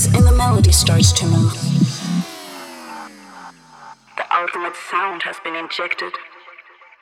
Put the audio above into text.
bass and the melody starts to move. The ultimate sound has been injected.